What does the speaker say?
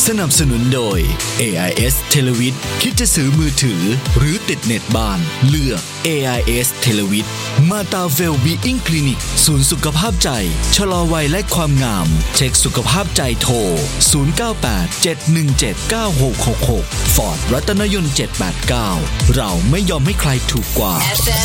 สนับสนุนโดย AIS Televid คิดจะซื้อมือถือหรือติดเน็ตบ้านเลือก AIS Televid มาตาเวลบีอิงคลินิกศูนย์สุขภาพใจชะลอวัยและความงามเช็คสุขภาพใจโทร0987179666 ฟอร์ดรัตนยนต์789เราไม่ยอมให้ใครถูกกว่า FM